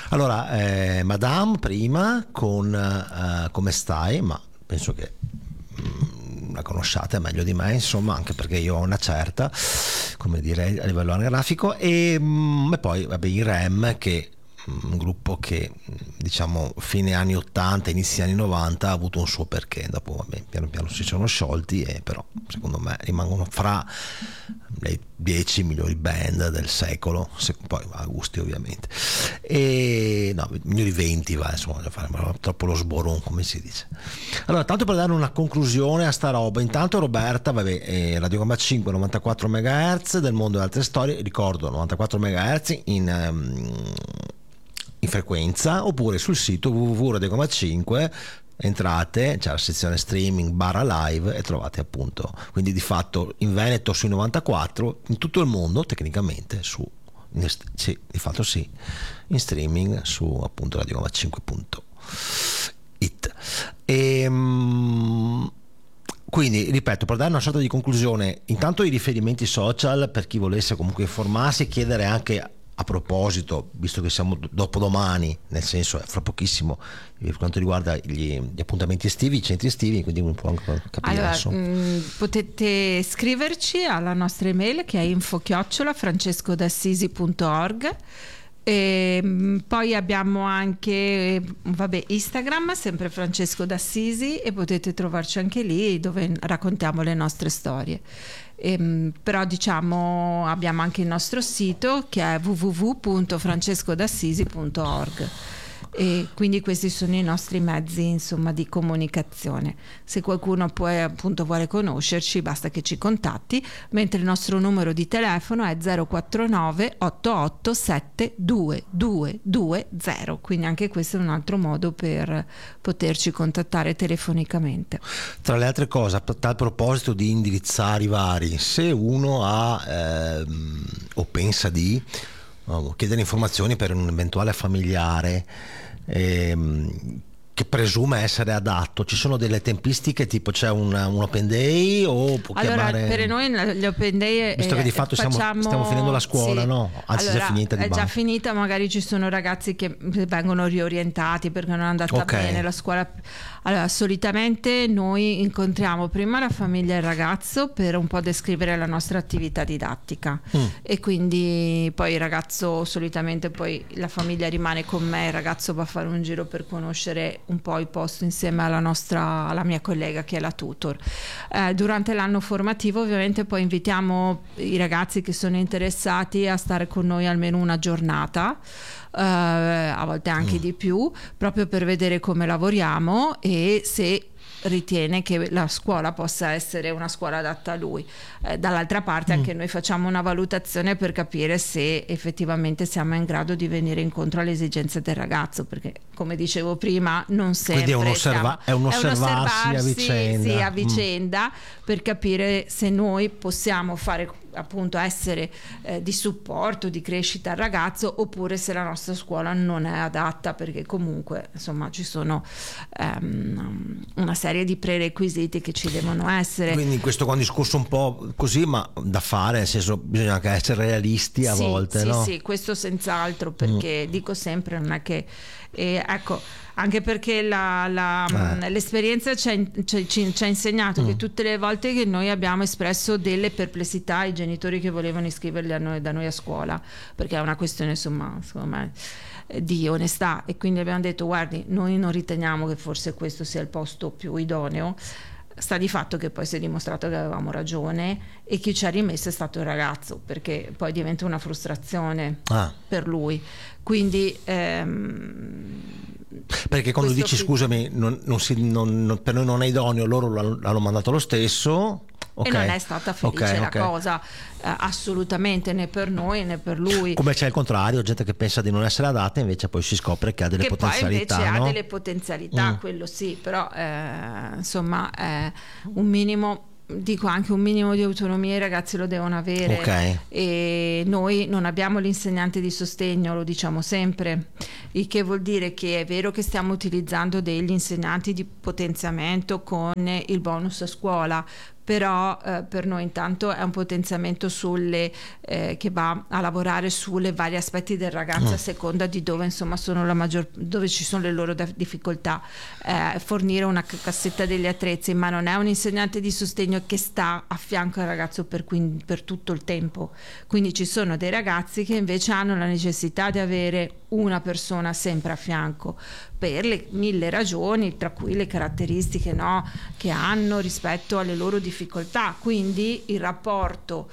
Allora, Madame prima con Come stai, ma penso che la conosciate meglio di me, insomma, anche perché io ho una certa, come dire, a livello anagrafico, e poi vabbè, i REM, che un gruppo che diciamo fine anni 80 inizi anni 90 ha avuto un suo perché, dopo vabbè, piano piano si sono sciolti, e però secondo me rimangono fra le 10 migliori band del secolo, poi a gusti ovviamente, e no, migliori 20 va, insomma, fare troppo lo sboron, come si dice. Allora, tanto per dare una conclusione a sta roba, intanto Roberta, vabbè, Radio Gamba 5 94 MHz del mondo e altre storie, ricordo 94 MHz in frequenza, oppure sul sito www.radio.5, entrate, c'è la sezione streaming /live e trovate appunto, quindi di fatto in Veneto sui 94, in tutto il mondo tecnicamente sì, di fatto sì, in streaming su appunto radio5.it. Quindi ripeto, per dare una sorta di conclusione, intanto i riferimenti social per chi volesse comunque informarsi, chiedere anche a proposito, visto che siamo dopodomani, nel senso fra pochissimo, per quanto riguarda gli appuntamenti estivi, i centri estivi, quindi un po' anche capire. Allora, potete scriverci alla nostra email, che è info@francescodassisi.org. E poi abbiamo anche Instagram, sempre Francesco d'Assisi, e potete trovarci anche lì, dove raccontiamo le nostre storie. Però diciamo abbiamo anche il nostro sito, che è www.francescodassisi.org, e quindi questi sono i nostri mezzi, insomma, di comunicazione. Se qualcuno poi appunto vuole conoscerci, basta che ci contatti, mentre il nostro numero di telefono è 049 887 2220, quindi anche questo è un altro modo per poterci contattare telefonicamente. Tra le altre cose, a tal proposito di indirizzari vari, se uno ha o pensa di chiedere informazioni per un eventuale familiare che presume essere adatto, ci sono delle tempistiche, tipo c'è un open day, o può chiamare? Per noi gli open day, visto che di fatto stiamo finendo la scuola, sì. No? Anzi, allora, è già finita, magari ci sono ragazzi che vengono riorientati perché non è andata bene la scuola. Allora, solitamente noi incontriamo prima la famiglia e il ragazzo per un po' descrivere la nostra attività didattica, e quindi poi il ragazzo, solitamente poi la famiglia rimane con me, il ragazzo va a fare un giro per conoscere un po' il posto insieme alla mia collega, che è la tutor. Durante l'anno formativo ovviamente poi invitiamo i ragazzi che sono interessati a stare con noi almeno una giornata, a volte anche di più, proprio per vedere come lavoriamo e se ritiene che la scuola possa essere una scuola adatta a lui. Dall'altra parte anche noi facciamo una valutazione per capire se effettivamente siamo in grado di venire incontro alle esigenze del ragazzo, perché come dicevo prima non sempre quindi è un osservarsi a vicenda, sì, a vicenda, per capire se noi possiamo fare, appunto, essere di supporto, di crescita al ragazzo, oppure se la nostra scuola non è adatta, perché comunque insomma ci sono una serie di prerequisiti che ci devono essere. Quindi questo qua è un discorso un po' così, ma da fare, nel senso, bisogna anche essere realisti a volte, no? Sì, questo senz'altro, perché dico sempre, non è che ecco, anche perché l'esperienza ci ha insegnato che tutte le volte che noi abbiamo espresso delle perplessità ai genitori che volevano iscriverli da noi a scuola, perché è una questione, insomma, secondo me, di onestà, e quindi abbiamo detto: guardi, noi non riteniamo che forse questo sia il posto più idoneo. Sta di fatto che poi si è dimostrato che avevamo ragione, e chi ci ha rimesso è stato il ragazzo, perché poi diventa una frustrazione per lui. Quindi perché quando dici scusami, per noi non è idoneo, loro l'hanno mandato lo stesso. E non è stata felice la cosa, assolutamente, né per noi né per lui. Come c'è il contrario, gente che pensa di non essere adatta, invece poi si scopre che ha delle potenzialità. Poi invece ha delle potenzialità, quello sì, però insomma un minimo, dico anche un minimo di autonomia i ragazzi lo devono avere, e noi non abbiamo l'insegnante di sostegno, lo diciamo sempre, il che vuol dire che è vero che stiamo utilizzando degli insegnanti di potenziamento con il bonus a scuola, però per noi intanto è un potenziamento che va a lavorare sulle vari aspetti del ragazzo a seconda di dove insomma dove ci sono le loro difficoltà. Fornire una cassetta degli attrezzi, ma non è un insegnante di sostegno che sta a fianco al ragazzo per tutto il tempo. Quindi ci sono dei ragazzi che invece hanno la necessità di avere una persona sempre a fianco per le 1000 ragioni, tra cui le caratteristiche, no, che hanno rispetto alle loro difficoltà. Quindi il rapporto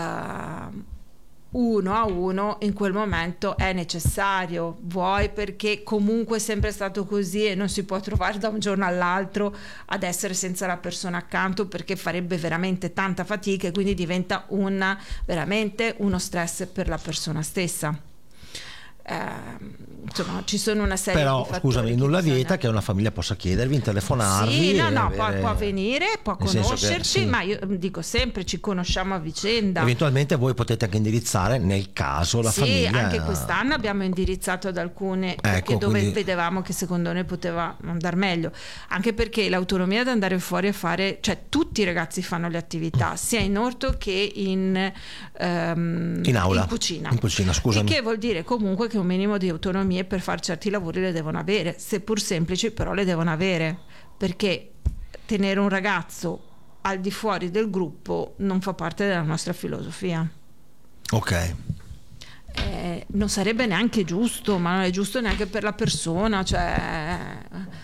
uno a uno in quel momento è necessario, vuoi perché comunque è sempre stato così e non si può trovare da un giorno all'altro ad essere senza la persona accanto, perché farebbe veramente tanta fatica e quindi diventa veramente uno stress per la persona stessa. Insomma, ci sono una serie però, di fattori. Scusami, nulla vieta che una famiglia possa chiedervi, telefonarvi. Sì, può venire, può conoscerci, ma io dico sempre, ci conosciamo a vicenda. Eventualmente voi potete anche indirizzare nel caso la famiglia. Sì, anche quest'anno abbiamo indirizzato ad alcune, dove vedevamo che secondo noi poteva andare meglio, anche perché l'autonomia di andare fuori a fare, cioè tutti i ragazzi fanno le attività sia in orto che in aula, in cucina, scusami. Il che vuol dire comunque che un minimo di autonomie per fare certi lavori le devono avere, seppur semplici, però le devono avere, perché tenere un ragazzo al di fuori del gruppo non fa parte della nostra filosofia. Ok. Non sarebbe neanche giusto, ma non è giusto neanche per la persona, cioè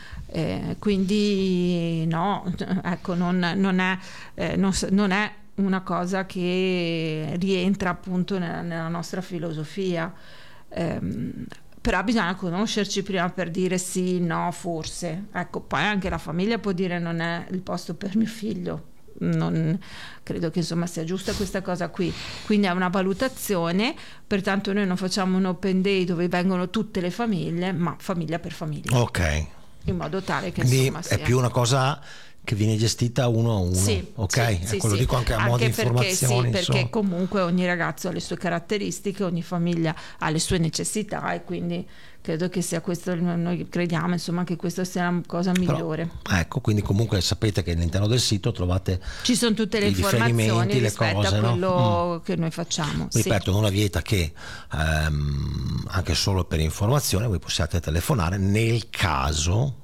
quindi no, ecco, non è una cosa che rientra appunto nella nostra filosofia. Però bisogna conoscerci prima per dire sì, no, forse. Ecco, poi anche la famiglia può dire non è il posto per mio figlio. Non credo che insomma sia giusta questa cosa qui, quindi è una valutazione, pertanto noi non facciamo un open day dove vengono tutte le famiglie, ma famiglia per famiglia, ok, in modo tale che quindi insomma è più una cosa che viene gestita uno a uno. Sì, ok, sì, lo dico anche a modo di informazione, perché comunque ogni ragazzo ha le sue caratteristiche, ogni famiglia ha le sue necessità, e quindi credo che sia questo, noi crediamo insomma che questa sia la cosa migliore. Però, ecco, quindi comunque sapete che all'interno del sito trovate, ci sono tutte le informazioni rispetto a quello che noi facciamo. Ripeto, non la vieta che anche solo per informazione voi possiate telefonare nel caso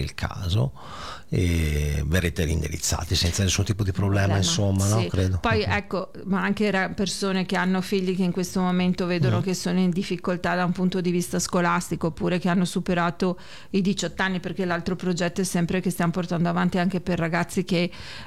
e verrete indirizzati senza nessun tipo di problema, insomma, no? Credo. Poi ecco, ma anche persone che hanno figli che in questo momento vedono che sono in difficoltà da un punto di vista scolastico, oppure che hanno superato i 18 anni, perché l'altro progetto è sempre che stiamo portando avanti anche per ragazzi che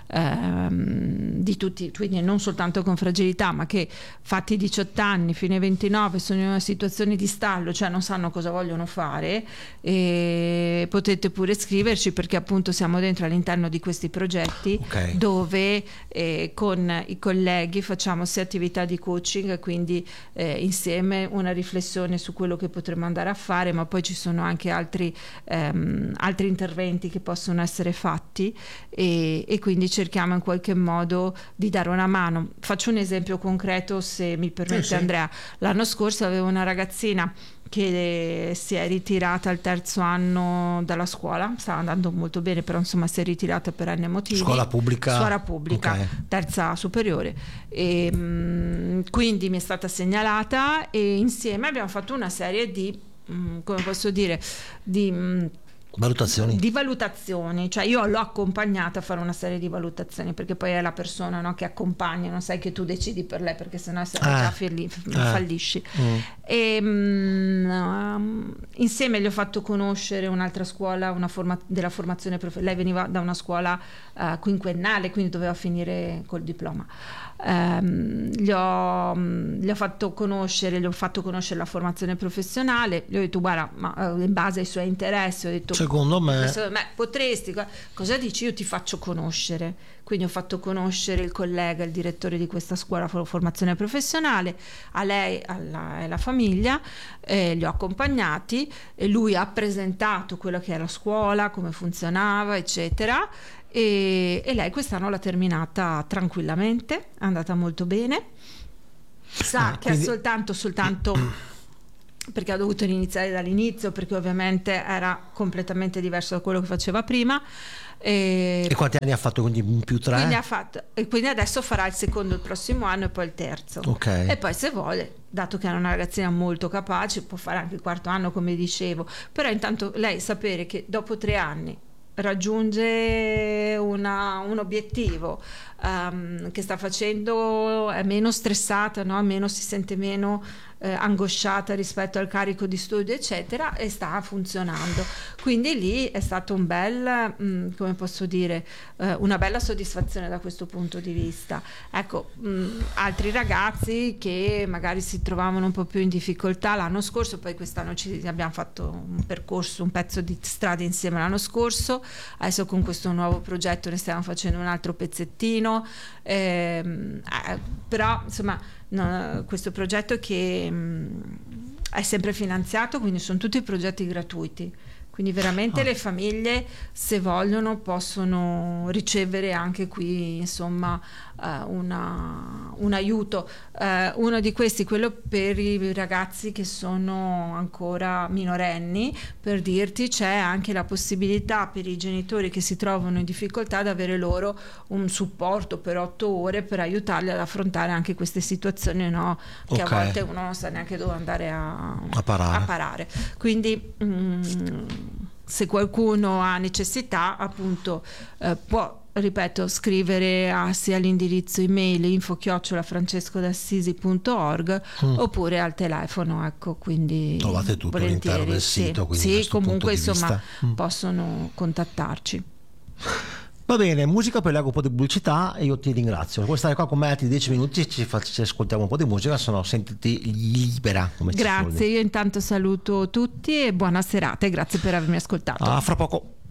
di tutti, quindi non soltanto con fragilità, ma che fatti 18 anni fino ai 29 sono in una situazione di stallo, cioè non sanno cosa vogliono fare, e potete pure scriverci, perché appunto siamo dentro all'interno di questi progetti, dove con i colleghi facciamo sia attività di coaching, quindi insieme una riflessione su quello che potremmo andare a fare, ma poi ci sono anche altri interventi che possono essere fatti, e quindi cerchiamo in qualche modo di dare una mano. Faccio un esempio concreto, se mi permette. Andrea, l'anno scorso avevo una ragazzina che si è ritirata al 3° anno dalla scuola, stava andando molto bene, però insomma si è ritirata per anni motivi. Scuola pubblica, okay. 3ª superiore, e quindi mi è stata segnalata, e insieme abbiamo fatto una serie di come posso dire, di valutazioni, cioè io l'ho accompagnata a fare una serie di valutazioni, perché poi è la persona, no, che accompagna, non sai che tu decidi per lei, perché sennò già fallisci. E insieme gli ho fatto conoscere un'altra scuola, della formazione lei veniva da una scuola quinquennale, quindi doveva finire col diploma. Gli ho fatto conoscere la formazione professionale, gli ho detto guarda, ma in base ai suoi interessi, ho detto secondo me potresti, cosa dici, io ti faccio conoscere. Quindi ho fatto conoscere il collega, il direttore di questa scuola formazione professionale, a lei e alla famiglia, li ho accompagnati, e lui ha presentato quello che è la scuola, come funzionava, eccetera, e lei quest'anno l'ha terminata tranquillamente, è andata molto bene, sa che quindi... è soltanto perché ha dovuto iniziare dall'inizio, perché ovviamente era completamente diverso da quello che faceva prima. E quanti anni ha fatto? Quindi più 3? Quindi adesso farà il secondo il prossimo anno e poi il terzo. Okay. E poi se vuole, dato che è una ragazzina molto capace, può fare anche il quarto anno, come dicevo. Però intanto lei sapere che dopo 3 anni raggiunge un obiettivo, che sta facendo, è meno stressata, no? Meno, si sente meno angosciata rispetto al carico di studio eccetera, e sta funzionando. Quindi lì è stato un bel, come posso dire, una bella soddisfazione da questo punto di vista. Ecco, altri ragazzi che magari si trovavano un po' più in difficoltà l'anno scorso, poi quest'anno abbiamo fatto un percorso, un pezzo di strada insieme l'anno scorso, adesso con questo nuovo progetto ne stiamo facendo un altro pezzettino, però insomma questo progetto che è sempre finanziato, quindi sono tutti progetti gratuiti, quindi veramente le famiglie, se vogliono, possono ricevere anche qui insomma un aiuto. Uno di questi, quello per i ragazzi che sono ancora minorenni, per dirti, c'è anche la possibilità per i genitori che si trovano in difficoltà di avere loro un supporto per 8 ore per aiutarli ad affrontare anche queste situazioni, no? Che a volte uno non sa neanche dove andare a parare. Quindi se qualcuno ha necessità, appunto, può, ripeto, scrivere sia all'indirizzo email info@francescodassisi.org oppure al telefono, ecco, quindi trovate tutto all'interno del sito, quindi sì, comunque insomma possono contattarci. Va bene, musica, poi leggo un po' di pubblicità e io ti ringrazio. Puoi stare qua con me altri 10 minuti, ci ascoltiamo un po' di musica, se no sentiti libera, come grazie, io intanto saluto tutti e buona serata e grazie per avermi ascoltato. A fra poco.